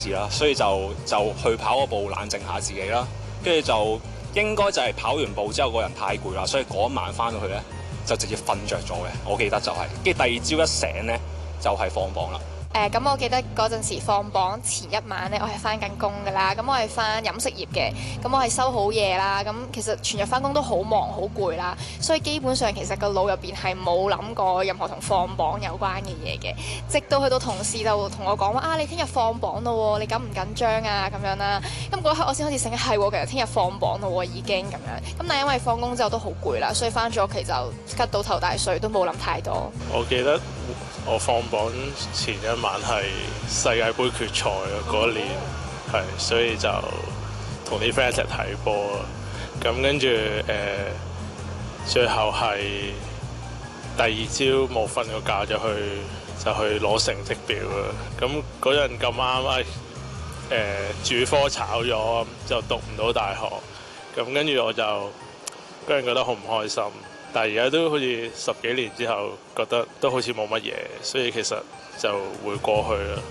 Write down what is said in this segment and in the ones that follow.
啦，所以就去跑個步冷靜下自己啦，跟住就應該就係跑完步之後個人太攰啦，所以嗰晚翻到去咧就直接瞓着咗嘅，我記得就係，跟住第二朝一醒咧就係放榜啦。 咁我記得嗰陣時放榜前一晚咧，我係翻緊工㗎啦。咁我係翻飲食業嘅，咁我係收好夜啦。咁其實全日翻工都好忙好攰啦，所以基本上其實個腦入邊係冇諗過任何同放榜有關嘅嘢嘅。直到去到同事就同我講話你聽日放榜咯喎，你緊唔緊張啊？咁樣啦。咁嗰刻我先開始醒，係喎，其實聽日放榜咯喎，已經咁樣。咁但係因為放工之後都好攰啦，所以翻咗屋企就咳到頭大水，都冇諗太多。 我記得我放榜前一晚係世界盃決賽嗰一年，係所以就同啲 friend 一齊睇波啦。咁跟住最後係第二朝冇瞓個覺就去攞成績表啦。咁嗰陣咁啱主科炒咗，就讀唔到大學。咁跟住我就嗰陣覺得好唔開心。但係而家都好似10幾年之後，覺得都好似冇乜嘢，所以其實就會過去啦。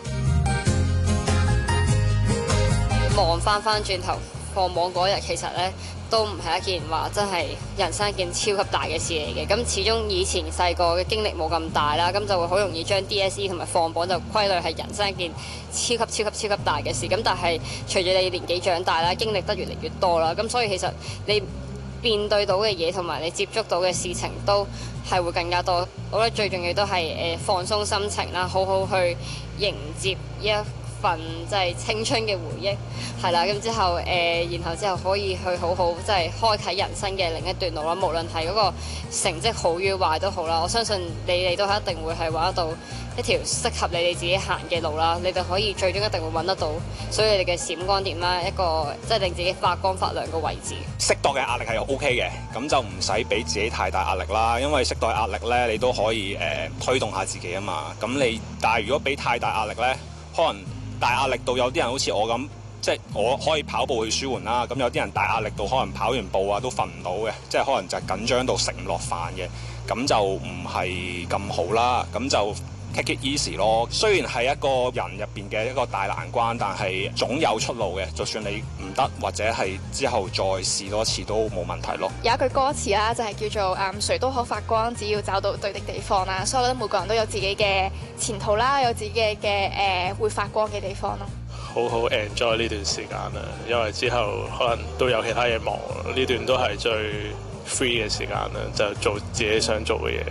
望翻轉頭放榜嗰日，其實咧都唔係一件話真係人生一件超級大嘅事嚟嘅。咁始終以前細個嘅經歷冇咁大啦，咁就會好容易將 DSE 同埋放榜就歸類係人生一件超級大嘅事。咁但係隨住你年紀長大啦，經歷得越嚟越多啦，咁所以其實你面對到嘅嘢同埋你接觸到嘅事情都係會更加多。我覺得最重要都係放鬆心情啦，好好去迎接一份即係青春嘅回憶，係啦。咁之後然後之後可以去好好即係開啟人生嘅另一段路啦。無論係嗰個成績好與壞都好啦，我相信你哋都係一定會係揾得到一條適合你哋自己行嘅路啦。你哋可以最終一定會揾得到，所以你哋嘅閃光點啦，一個即係令自己發光發亮嘅位置。 適當嘅壓力係 OK 嘅，咁就唔使俾自己太大壓力啦。因為適當壓力咧，你都可以推動下自己啊嘛。咁但係如果俾太大壓力咧，可能大壓力到有啲人好似我咁，即係我可以跑步去舒緩啦。咁有啲人大壓力到可能跑完步啊都瞓唔到嘅，即係可能就係緊張到食唔落飯嘅，咁就唔係咁好啦。咁就 take it easy 咯。雖然係一個人入邊嘅一個大難關，但係總有出路嘅。就算你唔得，或者係之後再試多次都冇問題咯。 有一句歌詞啦，就係叫做誰都可發光，只要找到對的地方啦。所以我覺得每個人都有自己嘅前途啦，有自己嘅會發光嘅地方咯。 好好 enjoy 呢段時間啦，因為之後可能都有其他嘢忙，呢段都係最 free 嘅時間啦，就做自己想做嘅嘢。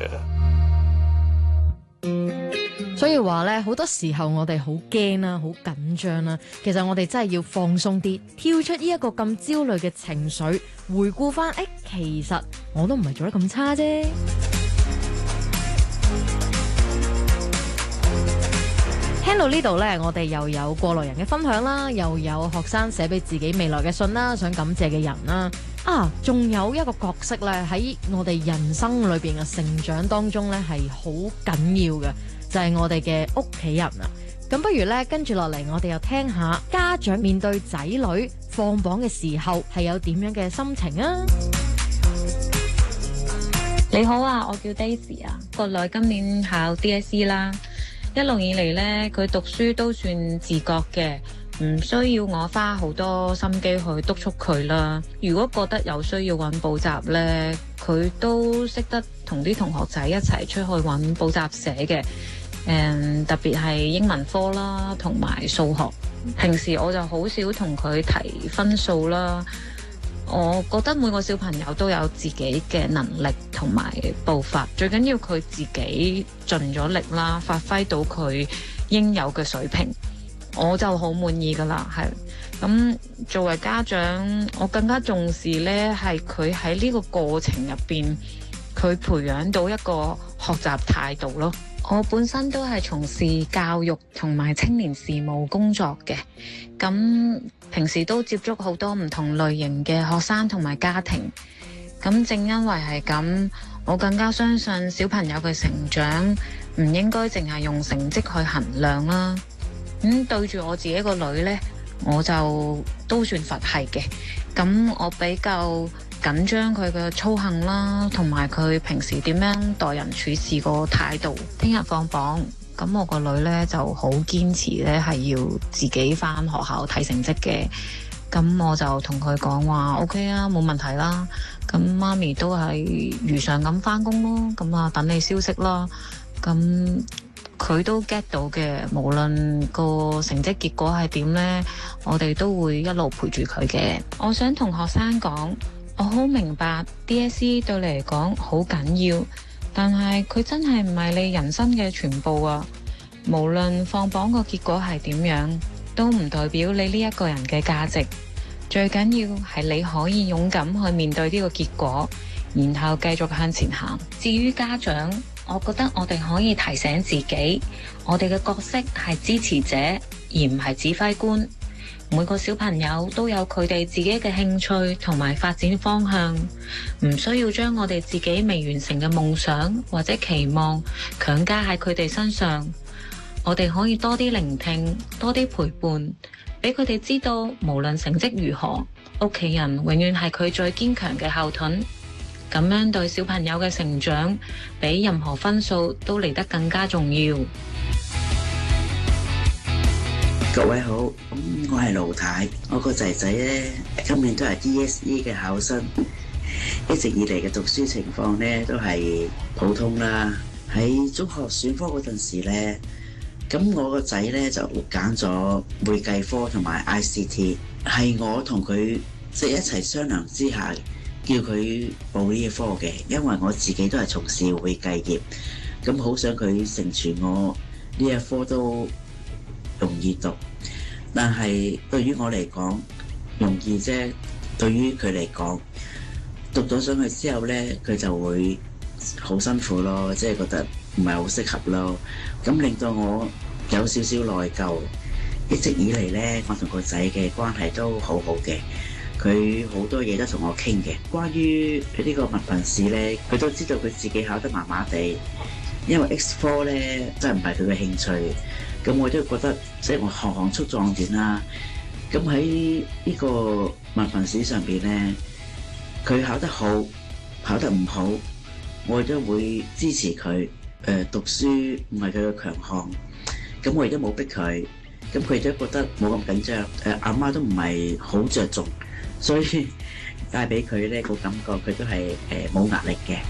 所以話咧，好多時候我哋好驚啦，好緊張啦。其實我哋真係要放鬆啲，跳出呢一個咁焦慮嘅情緒，回顧翻，其實我都唔係做得咁差啫。聽到呢度呢，我哋又有過來人嘅分享啦，又有學生寫俾自己未來嘅信啦，想感謝嘅人啦。仲有一個角色呢，喺我哋人生裏邊嘅成長當中呢，係好緊要嘅。就係我哋嘅屋企人啊，咁不如呢，跟住落嚟，我哋又聽下家長面對仔女放榜嘅時候係有點樣嘅心情啊。 你好啊，我叫 Daisy 啊，個女今年考 DSE 啦，一路以嚟呢，佢讀書都算自覺嘅，唔需要我花好多心機去督促佢啦。如果覺得有需要揾補習呢，佢都識得同啲同學仔一齊出去揾補習社嘅。特別係英文科啦，同埋數學。平時我就好少同佢提分數啦。我覺得每個小朋友都有自己嘅能力同埋步伐，最緊要佢自己盡咗力啦，發揮到佢應有嘅水平，我就好滿意噶啦。係咁，作為家長，我更加重視呢係佢喺呢個過程入邊，佢培養到一個學習態度咯。我本身都係從事教育同埋青年事務工作嘅，咁平時都接觸好多唔同類型嘅學生同埋家庭，咁正因為係咁，我更加相信小朋友嘅成長唔應該淨係用成績去衡量啦。對住我自己個女呢，我就都算佛系嘅，咁我比較緊張佢嘅操行啦，同埋佢平時點樣待人處事個態度。聽日放榜， 咁我個女呢就好堅持呢係要自己返學校睇成績嘅。咁我就同佢講話 OK 啊，冇問題啦。咁媽咪都係如常咁返工咯。咁啊，等你消息啦。咁佢都 get 到嘅，無論個成績結果係點呢，我哋都會一路陪住佢嘅。我想同學生講，我好明白 DSE 對你嚟講好緊要，但係佢真係唔係你人生嘅全部啊。無論放榜個結果係點樣，都唔代表你呢一個人嘅價值。最緊要係你可以勇敢去面對呢個結果，然後繼續向前行。至於家長，我覺得我哋可以提醒自己，我哋嘅角色係支持者，而唔係指揮官。每個小朋友都有佢哋自己嘅興趣同埋發展方向，唔需要將我哋自己未完成嘅夢想或者期望強加喺佢哋身上。我哋可以多啲聆聽，多啲陪伴，俾佢哋知道，無論成績如何，屋企人永遠係佢最堅強嘅後盾。咁樣對小朋友嘅成長，比任何分數都嚟得更加重要。 各位好，我係盧太，我個仔仔咧今年都係 DSE 嘅考生，一直以嚟嘅讀書情況咧都係普通啦。喺中學選科嗰陣時咧，咁我個仔咧就揀咗會計科同埋 ICT， 係我同佢即係一齊商量之下，叫佢報呢一科嘅，因為我自己都係從事會計業，咁好想佢成全我呢一科都容易讀。但係對於我嚟講容易啫，對於佢嚟講讀咗上去之後咧，佢就會好辛苦咯，即係覺得唔係好適合咯，咁令到我有少少內疚。一直以嚟咧，我同個仔嘅關係都好好嘅，佢好多嘢都同我傾嘅。關於佢呢個文憑試咧，佢都知道佢自己考得麻麻地，因為 X 科咧真係唔係佢嘅興趣。咁我都覺得即係我行行出狀元啦。咁喺呢個文憑試上邊咧，佢考得好，考得唔好，我都會支持佢。讀書唔係佢嘅強項，咁我亦都冇逼佢。咁佢都覺得冇咁緊張。阿媽都唔係好着重，所以帶俾佢呢個感覺，佢都係冇壓力嘅。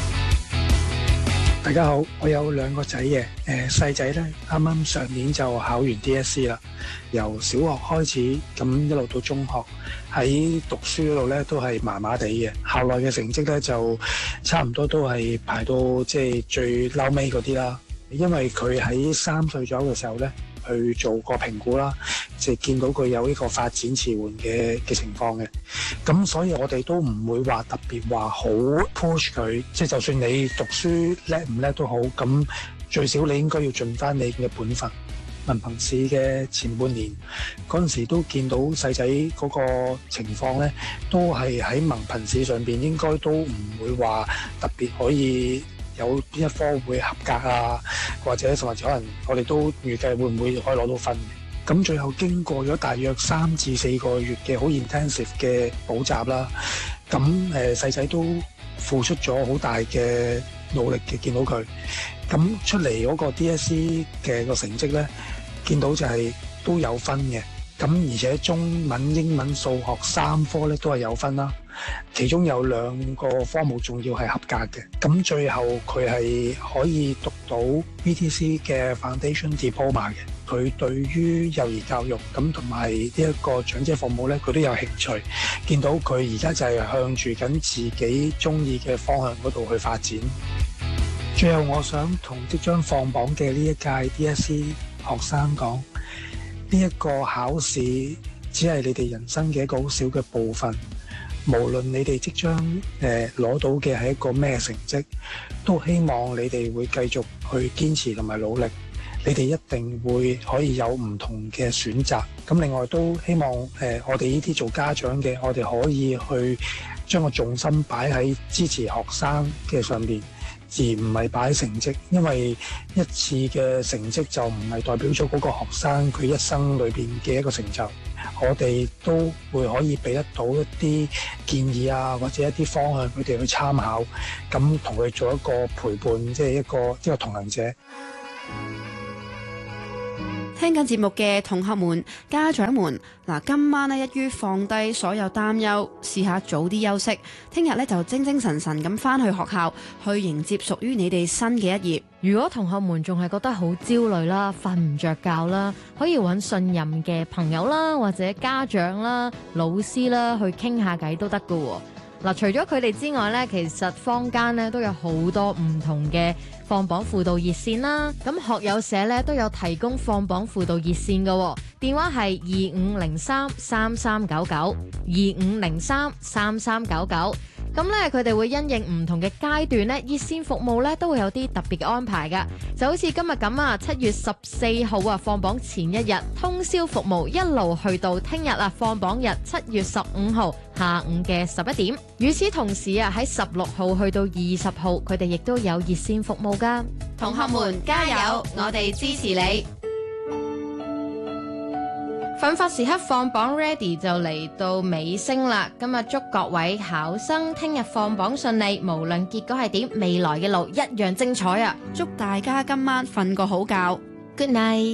大家好，我有兩個仔嘅，細仔咧啱啱上年就考完 DSE 啦，由小學開始咁一路到中學，喺讀書嗰度咧都係麻麻地嘅，校內嘅成績咧就差唔多都係排到即係最嬲尾嗰啲啦。因為佢喺3歲左右嘅時候咧去做個評估啦，即係見到佢有呢個發展遲緩嘅情況嘅，咁所以我哋都唔會話特別話好 push 佢，即係就算你讀書叻唔叻都好，咁最少你應該要盡翻你嘅本分。文憑試嘅前半年嗰陣時都見到細仔嗰個情況咧，都係喺文憑試上邊應該都唔會話特別可以有邊一科會合格啊，或者甚至可能我哋都預計會唔會可以攞到分嘅。咁最後經過咗大約3至4個月嘅好 intensive 嘅補習啦，咁細仔都付出咗好大嘅努力嘅，見到佢咁出嚟嗰個 DSE 嘅個成績咧，見到就係都有分嘅。咁而且中文、英文、數學3科咧都係有分啦，其中有2個科目仲要係合格嘅。咁最後佢係可以讀到 VTC 嘅 Foundation Diploma 嘅。佢對於幼兒教育咁同埋呢一個長者服務咧，佢都有興趣。見到佢而家就係向住緊自己中意嘅方向嗰度去發展。最後我想同即將放榜嘅呢一屆 DSE 學生講，呢一個考試只係你哋人生嘅一個好小嘅部分，無論你哋即將攞到嘅係一個咩成績，都希望你哋會繼續去堅持同埋努力，你哋一定會可以有唔同嘅選擇。咁另外都希望我哋呢啲做家長嘅，我哋可以去將個重心擺喺支持學生嘅上面，而唔係擺成績，因為一次嘅成績就唔係代表咗嗰個學生佢一生裏邊嘅一個成就。我哋都會可以俾得到一啲建議啊，或者一啲方向佢哋去參考，咁同佢做一個陪伴，即係一個同行者。 聽緊節目嘅同學們、家長們，嗱，今晚呢，一於放低所有擔憂，試下早啲休息，聽日呢，就精精神神咁返去學校，去迎接屬於你哋新嘅一頁。 如果同學們仲係覺得好焦慮啦、瞓唔着覺啦，可以揾信任嘅朋友啦，或者家長啦、老師啦去傾下偈都得㗎喎。嗱，除咗佢哋之外呢，其實坊間呢都有好多唔同嘅放榜輔導熱線啦。咁學友社呢都有提供放榜輔導熱線嘅喎，電話係2503-3399，2503-3399。咁咧，佢哋會因應唔同嘅階段咧，熱線服務咧都會有啲特別嘅安排噶。就好似今日咁啊，7月14號啊，放榜前一日通宵服務，一路去到聽日啊，放榜日7月15號下午嘅11點。與此同時啊，喺16號去到20號，佢哋亦都有熱線服務噶。 同學們加油，我哋支持你。 奮發時刻放榜 ready 就嚟到尾聲啦！今日祝各位考生聽日放榜順利，無論結果係點，未來嘅路一樣精彩啊！ 祝大家今晚瞓個好覺。 Good night。